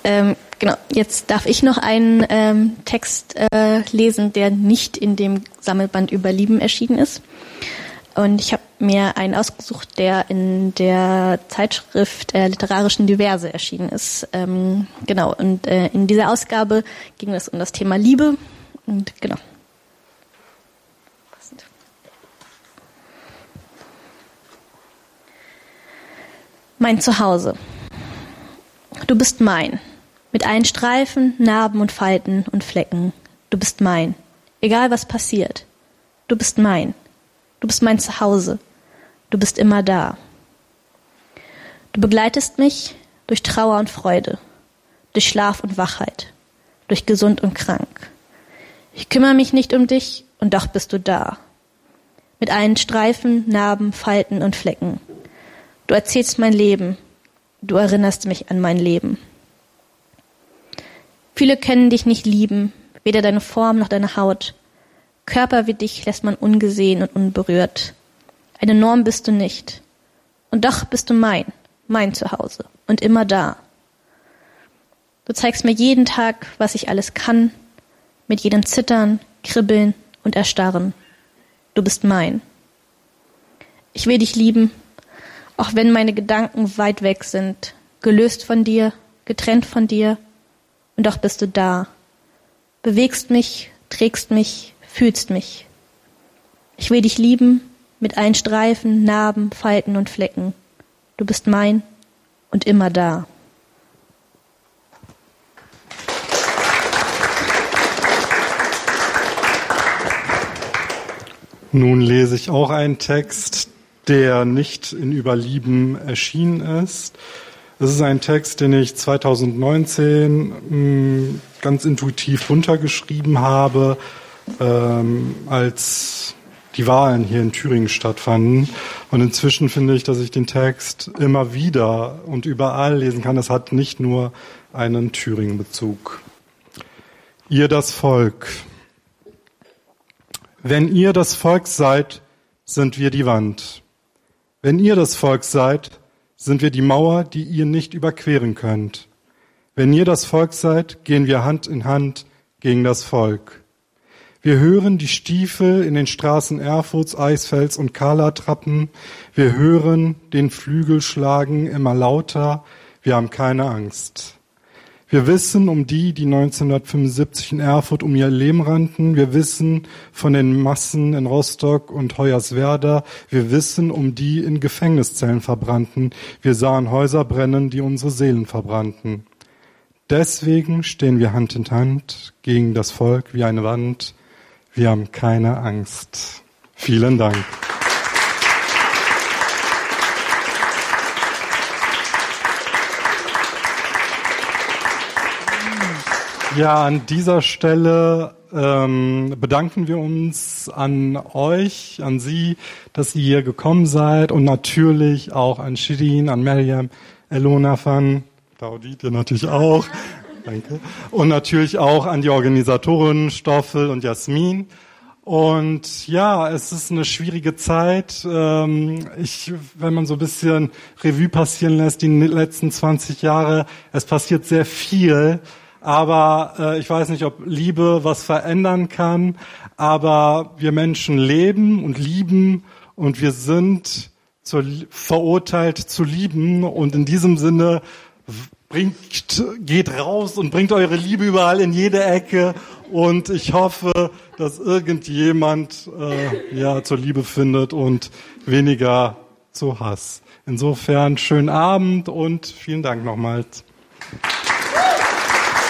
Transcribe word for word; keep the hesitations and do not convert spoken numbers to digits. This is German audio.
Ähm, genau, jetzt darf ich noch einen ähm, Text äh, lesen, der nicht in dem Sammelband über Lieben erschienen ist. Und ich habe mir einen ausgesucht, der in der Zeitschrift äh, Literarischen Diverse erschienen ist. Ähm, genau, und äh, in dieser Ausgabe ging es um das Thema Liebe. Und genau. Mein Zuhause. Du bist mein. Mit allen Streifen, Narben und Falten und Flecken. Du bist mein. Egal was passiert. Du bist mein. Du bist mein Zuhause. Du bist immer da. Du begleitest mich durch Trauer und Freude, durch Schlaf und Wachheit, durch gesund und krank. Ich kümmere mich nicht um dich und doch bist du da. Mit allen Streifen, Narben, Falten und Flecken. Du erzählst mein Leben. Du erinnerst mich an mein Leben. Viele können dich nicht lieben, weder deine Form noch deine Haut. Körper wie dich lässt man ungesehen und unberührt. Eine Norm bist du nicht. Und doch bist du mein, mein Zuhause und immer da. Du zeigst mir jeden Tag, was ich alles kann, mit jedem Zittern, Kribbeln und Erstarren. Du bist mein. Ich will dich lieben, auch wenn meine Gedanken weit weg sind, gelöst von dir, getrennt von dir, und doch bist du da. Bewegst mich, trägst mich, fühlst mich. Ich will dich lieben, mit allen Streifen, Narben, Falten und Flecken. Du bist mein und immer da. Nun lese ich auch einen Text, der nicht in Überlieben erschienen ist. Es ist ein Text, den ich zweitausendneunzehn mh, ganz intuitiv runtergeschrieben habe, ähm, als die Wahlen hier in Thüringen stattfanden. Und inzwischen finde ich, dass ich den Text immer wieder und überall lesen kann. Es hat nicht nur einen Thüringen-Bezug. Ihr das Volk. Wenn ihr das Volk seid, sind wir die Wand. Wenn ihr das Volk seid, sind wir die Mauer, die ihr nicht überqueren könnt. Wenn ihr das Volk seid, gehen wir Hand in Hand gegen das Volk. Wir hören die Stiefel in den Straßen Erfurts, Eisfelds und Kahla trappen. Wir hören den Flügel schlagen immer lauter. Wir haben keine Angst. Wir wissen um die, die neunzehnhundertfünfundsiebzig in Erfurt um ihr Leben rannten. Wir wissen von den Massen in Rostock und Hoyerswerda. Wir wissen um die in Gefängniszellen verbrannten. Wir sahen Häuser brennen, die unsere Seelen verbrannten. Deswegen stehen wir Hand in Hand gegen das Volk wie eine Wand. Wir haben keine Angst. Vielen Dank. Ja, an dieser Stelle ähm, bedanken wir uns an euch, an Sie, dass ihr hier gekommen seid und natürlich auch an Shirin, an Maryam, Elona van, Taudit, ihr natürlich auch, danke, und natürlich auch an die Organisatoren Stoffel und Jasmin. Und ja, es ist eine schwierige Zeit. Ähm, ich, wenn man so ein bisschen Revue passieren lässt, die letzten zwanzig Jahre, es passiert sehr viel. Aber äh, ich weiß nicht, ob Liebe was verändern kann. Aber wir Menschen leben und lieben und wir sind zur, verurteilt zu lieben. Und in diesem Sinne bringt, geht raus und bringt eure Liebe überall in jede Ecke. Und ich hoffe, dass irgendjemand äh, ja zur Liebe findet und weniger zu Hass. Insofern schönen Abend und vielen Dank nochmals.